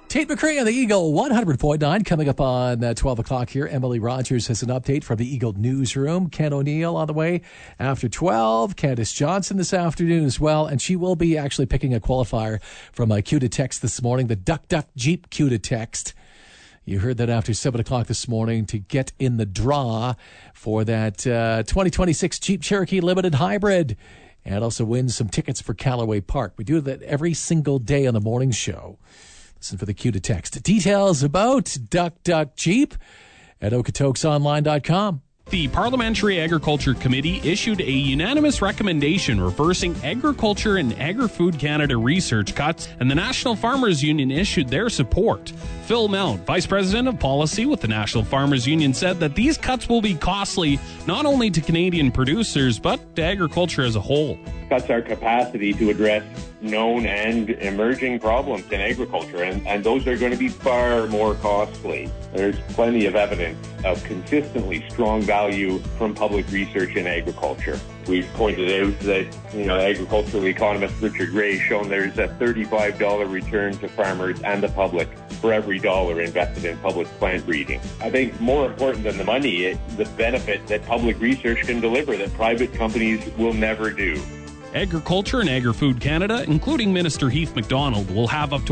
Tate McRae on the Eagle 100.9 coming up on 12 o'clock here. Emily Rogers has an update from the Eagle newsroom. Ken O'Neill on the way after 12. Candace Johnson this afternoon as well. And she will be actually picking a qualifier from a Q to Text this morning, the Duck Duck Jeep Q to Text. You heard that after 7 o'clock this morning to get in the draw for that 2026 Jeep Cherokee Limited Hybrid. And also win some tickets for Callaway Park. We do that every single day on the morning show. Listen for the Q to Text. Details about Duck Duck Jeep at okatokesonline.com. The Parliamentary Agriculture Committee issued a unanimous recommendation reversing Agriculture and Agri-Food Canada research cuts, and the National Farmers Union issued their support. Phil Mount, Vice President of Policy with the National Farmers Union, said that these cuts will be costly not only to Canadian producers, but to agriculture as a whole. Cuts our capacity to address known and emerging problems in agriculture, and those are going to be far more costly. There's plenty of evidence of consistently strong value from public research in agriculture. We've pointed out that, agricultural economist Richard Gray has shown there's a $35 return to farmers and the public for every dollar invested in public plant breeding. I think more important than the money, the benefit that public research can deliver that private companies will never do. Agriculture and Agri-Food Canada, including Minister Heath MacDonald, will have up to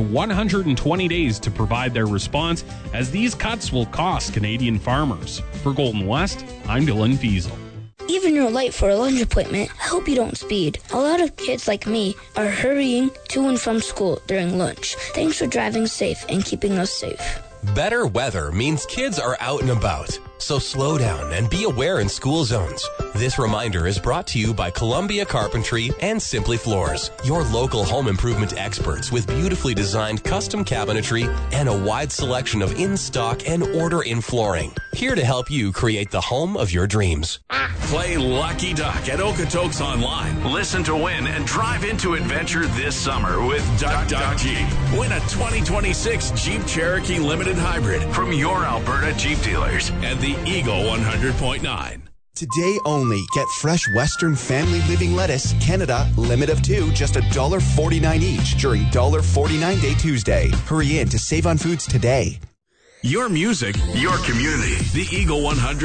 120 days to provide their response, as these cuts will cost Canadian farmers. For Golden West, I'm Dylan Fiesel. Even you're late for a lunch appointment, I hope you don't speed. A lot of kids like me are hurrying to and from school during lunch. Thanks for driving safe and keeping us safe. Better weather means kids are out and about. So slow down and be aware in school zones. This reminder is brought to you by Columbia Carpentry and Simply Floors, your local home improvement experts with beautifully designed custom cabinetry and a wide selection of in-stock and order-in flooring. Here to help you create the home of your dreams. Play Lucky Duck at Okatokes Online. Listen to win and drive into adventure this summer with Duck Duck Jeep. Win a 2026 Jeep Cherokee Limited Hybrid from your Alberta Jeep dealers and the Eagle 100.9. Today only, get fresh Western Family Living lettuce, Canada, limit of 2, just $1.49 each during $1.49 Day Tuesday. Hurry in to save on foods today. Your music, your community. The Eagle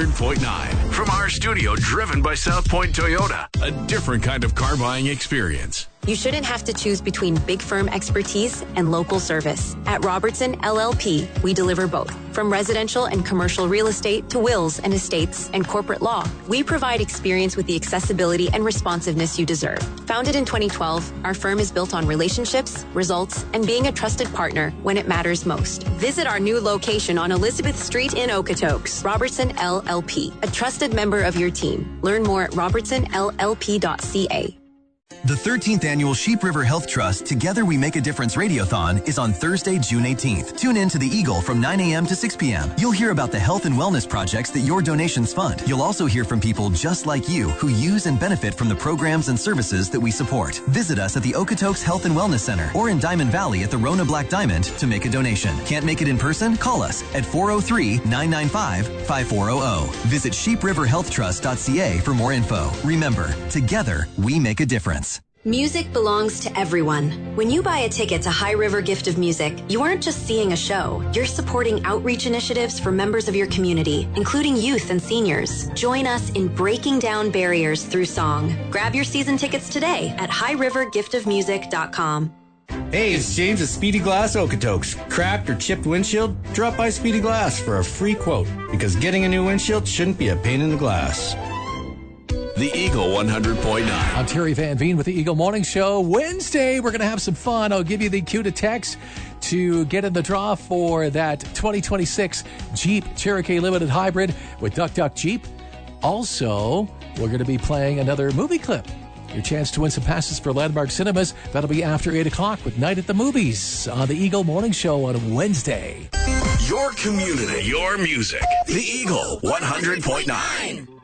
100.9. From our studio, driven by South Point Toyota. A different kind of car buying experience. You shouldn't have to choose between big firm expertise and local service. At Robertson LLP, we deliver both. From residential and commercial real estate to wills and estates and corporate law, we provide experience with the accessibility and responsiveness you deserve. Founded in 2012, our firm is built on relationships, results, and being a trusted partner when it matters most. Visit our new location on Elizabeth Street in Okatokes. Robertson LLP, a trusted member of your team. Learn more at robertsonllp.ca. The 13th Annual Sheep River Health Trust Together We Make a Difference Radiothon is on Thursday, June 18th. Tune in to the Eagle from 9 a.m. to 6 p.m. You'll hear about the health and wellness projects that your donations fund. You'll also hear from people just like you who use and benefit from the programs and services that we support. Visit us at the Okatokes Health and Wellness Center or in Diamond Valley at the Rona Black Diamond to make a donation. Can't make it in person? Call us at 403-995-5400. Visit sheepriverhealthtrust.ca for more info. Remember, together we make a difference. Music belongs to everyone. When you buy a ticket to High River Gift of Music, you aren't just seeing a show. You're supporting outreach initiatives for members of your community, including youth and seniors. Join us in breaking down barriers through song. Grab your season tickets today at highrivergiftofmusic.com. Hey, it's James at Speedy Glass Okatokes. Cracked or chipped windshield? Drop by Speedy Glass for a free quote, because getting a new windshield shouldn't be a pain in the glass. The Eagle 100.9. I'm Terry Van Veen with the Eagle Morning Show. Wednesday, we're going to have some fun. I'll give you the cue to text to get in the draw for that 2026 Jeep Cherokee Limited Hybrid with Duck Duck Jeep. Also, we're going to be playing another movie clip. Your chance to win some passes for Landmark Cinemas. That'll be after 8 o'clock with Night at the Movies on the Eagle Morning Show on Wednesday. Your community, your music. The Eagle 100.9.